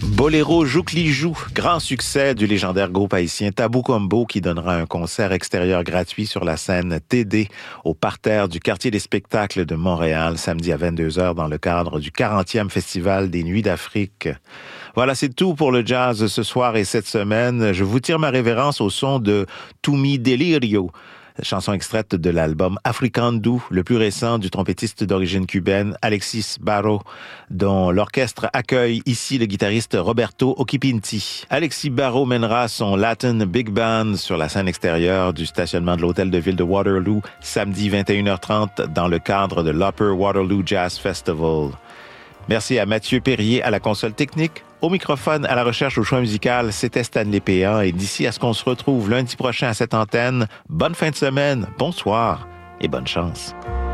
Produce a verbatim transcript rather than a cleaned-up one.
Boléro Joucli-Jou, grand succès du légendaire groupe haïtien Tabou Combo qui donnera un concert extérieur gratuit sur la scène T D au parterre du quartier des spectacles de Montréal samedi à vingt-deux heures dans le cadre du quarantième Festival des Nuits d'Afrique. Voilà, c'est tout pour le jazz ce soir et cette semaine. Je vous tire ma révérence au son de Tumi Delirio, chanson extraite de l'album Africandu, le plus récent du trompettiste d'origine cubaine Alexis Barro, dont l'orchestre accueille ici le guitariste Roberto Occhipinti. Alexis Barro mènera son Latin Big Band sur la scène extérieure du stationnement de l'hôtel de ville de Waterloo samedi vingt et une heures trente dans le cadre de l'Upper Waterloo Jazz Festival. Merci à Mathieu Perrier à la console technique. Au microphone, à la recherche au choix musical, c'était Stanley Péan. Et d'ici à ce qu'on se retrouve lundi prochain à cette antenne, bonne fin de semaine, bonsoir et bonne chance.